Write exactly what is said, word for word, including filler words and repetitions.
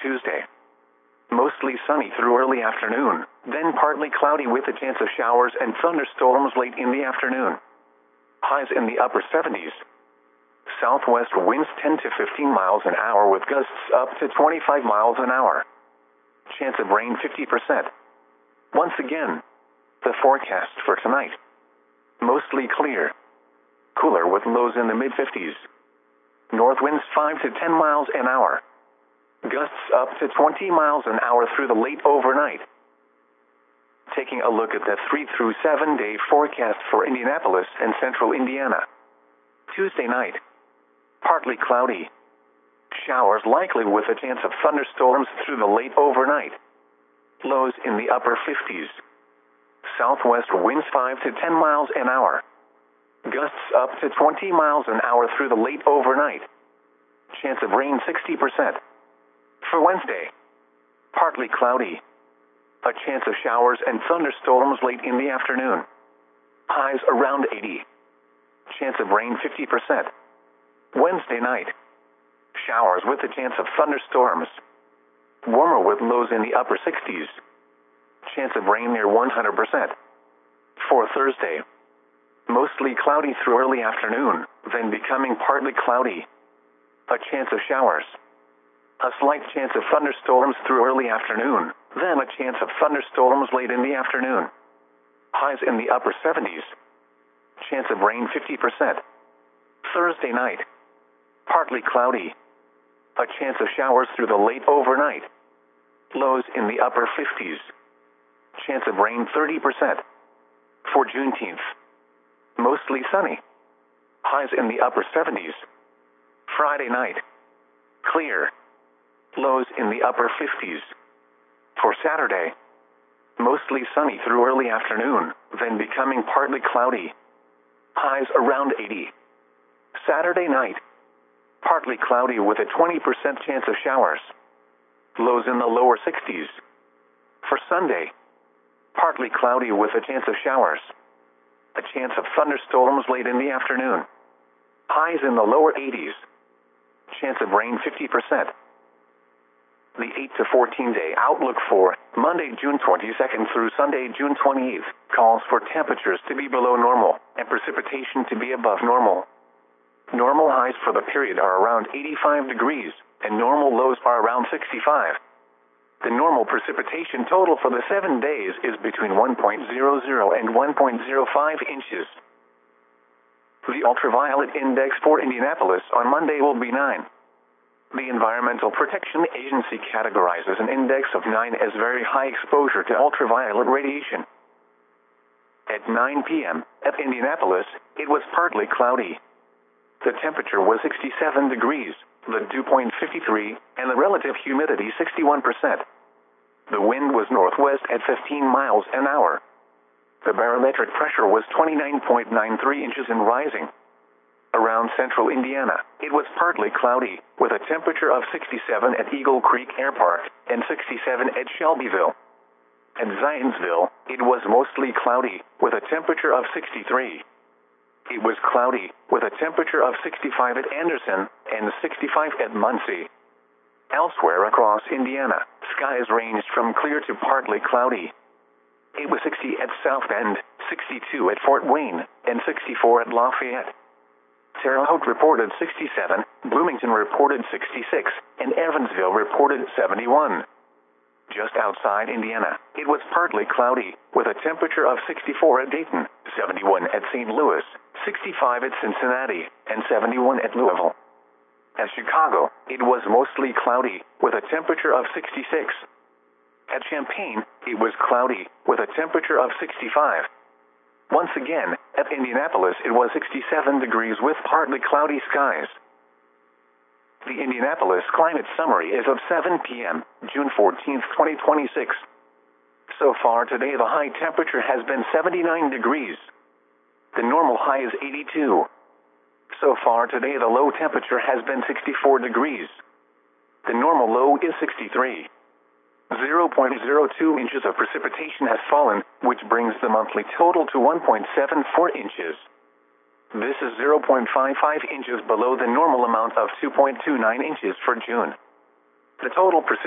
Tuesday. Mostly sunny through early afternoon, then partly cloudy with a chance of showers and thunderstorms late in the afternoon. Highs in the upper seventies. Southwest winds ten to fifteen miles an hour with gusts up to twenty-five miles an hour. Chance of rain fifty percent. Once again, the forecast for tonight. Mostly clear. Cooler with lows in the mid-fifties. North winds five to ten miles an hour. Gusts up to twenty miles an hour through the late overnight. Taking a look at the three through seven day forecast for Indianapolis and central Indiana. Tuesday night. Partly cloudy. Showers likely with a chance of thunderstorms through the late overnight. Lows in the upper fifties. Southwest winds five to ten miles an hour. Gusts up to twenty miles an hour through the late overnight. Chance of rain sixty percent. For Wednesday, partly cloudy. A chance of showers and thunderstorms late in the afternoon. Highs around eighty. Chance of rain fifty percent. Wednesday night, showers with a chance of thunderstorms. Warmer with lows in the upper sixties. Chance of rain near one hundred percent. For Thursday, mostly cloudy through early afternoon, then becoming partly cloudy. A chance of showers. A slight chance of thunderstorms through early afternoon, then a chance of thunderstorms late in the afternoon. Highs in the upper seventies. Chance of rain fifty percent. Thursday night, partly cloudy. A chance of showers through the late overnight. Lows in the upper fifties. Chance of rain thirty percent. For Juneteenth, mostly sunny. Highs in the upper seventies. Friday night, clear. Lows in the upper fifties. For Saturday, mostly sunny through early afternoon, then becoming partly cloudy. Highs around eighty. Saturday night, partly cloudy with a twenty percent chance of showers. Lows in the lower sixties. For Sunday, partly cloudy with a chance of showers. A chance of thunderstorms late in the afternoon. Highs in the lower eighties. Chance of rain fifty percent. The eight to fourteen day outlook for Monday, June twenty-second through Sunday, June twenty-eighth, calls for temperatures to be below normal and precipitation to be above normal. Normal highs for the period are around eighty-five degrees, and normal lows are around sixty-five. The normal precipitation total for the seven days is between one point zero zero and one point zero five inches. The ultraviolet index for Indianapolis on Monday will be nine. The Environmental Protection Agency categorizes an index of nine as very high exposure to ultraviolet radiation. At nine p m at Indianapolis, it was partly cloudy. The temperature was sixty-seven degrees, the dew point fifty-three, and the relative humidity sixty-one percent. The wind was northwest at fifteen miles an hour. The barometric pressure was twenty-nine point nine three inches and rising. Around central Indiana, it was partly cloudy, with a temperature of sixty-seven at Eagle Creek Air Park and sixty-seven at Shelbyville. At Zionsville, it was mostly cloudy, with a temperature of sixty-three. It was cloudy, with a temperature of sixty-five at Anderson and sixty-five at Muncie. Elsewhere across Indiana, skies ranged from clear to partly cloudy. It was sixty at South Bend, sixty-two at Fort Wayne, and sixty-four at Lafayette. Terre Haute reported sixty-seven, Bloomington reported sixty-six, and Evansville reported seventy-one. Just outside Indiana, it was partly cloudy, with a temperature of sixty-four at Dayton, seventy-one at Saint Louis, sixty-five at Cincinnati, and seventy-one at Louisville. At Chicago, it was mostly cloudy, with a temperature of sixty-six. At Champaign, it was cloudy, with a temperature of sixty-five. Once again, at Indianapolis, it was sixty-seven degrees with partly cloudy skies. The Indianapolis Climate Summary is of seven p m, June fourteenth, twenty twenty-six. So far today, the high temperature has been seventy-nine degrees. The normal high is eighty-two. So far today, the low temperature has been sixty-four degrees. The normal low is sixty-three. zero point zero two inches of precipitation has fallen, which brings the monthly total to one point seven four inches. This is zero point five five inches below the normal amount of two point two nine inches for June. The total precipitation